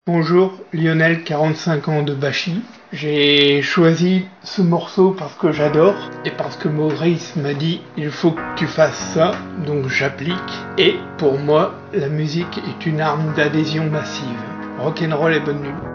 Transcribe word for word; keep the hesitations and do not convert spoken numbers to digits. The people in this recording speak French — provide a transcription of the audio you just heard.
Bonjour, Lionel, quarante-cinq ans de Bachy. J'ai choisi ce morceau parce que j'adore et parce que Maurice m'a dit il faut que tu fasses ça, donc j'applique. Et pour moi, la musique est une arme d'adhésion massive. Rock'n'roll et bonne nuit.